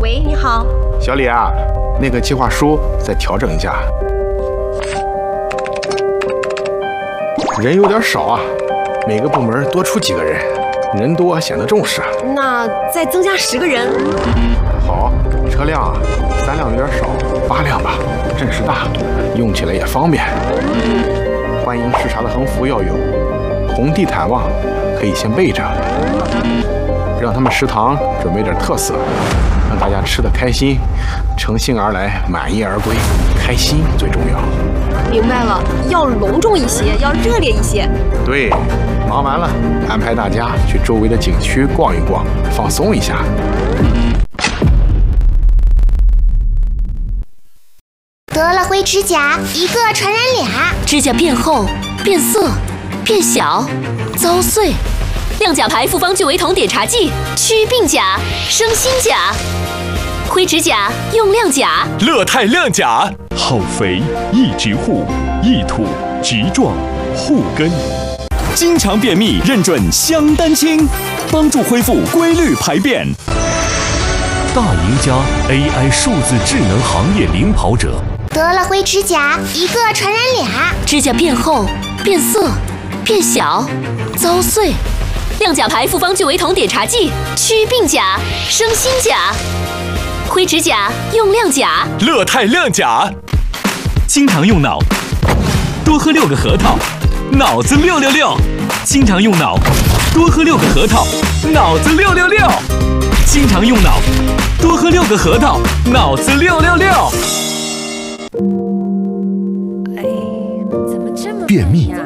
喂，你好， 小李啊，那个计划书再调整一下，人有点少啊，每个部门多出几个人，人多显得重视。 那再增加10个人。 好，车辆啊，3辆有点少，8辆吧，阵势大，用起来也方便。欢迎视察的横幅要有，红地毯望可以先备着，让他们食堂准备点特色，让大家吃得开心，乘兴而来，满意而归，开心最重要。 明白了，要隆重一些，要热烈一些。 对，忙完了，安排大家去周围的景区逛一逛，放松一下。 得了灰指甲，一个传染俩。 指甲变厚、变色、变小、遭碎。亮甲牌复方聚维酮碘茶剂，祛病甲，生新甲。灰指甲用亮甲， 乐泰亮甲，好肥，易直护，易吐直壮，护根。经常便秘认准香丹清，帮助恢复规律排便。大赢家 AI 数字智能行业领跑者。 得了灰指甲，一个传染俩。 指甲变厚、变色、变小、遭碎。亮甲牌复方聚维酮碘茶剂，祛病甲，生新甲。灰指甲用亮甲， 乐泰亮甲。经常用脑，多喝6个核桃，脑子666。经常用脑，多喝6个核桃，脑子666。经常用脑，多喝6个核桃，脑子666。 哎，怎么这么便秘、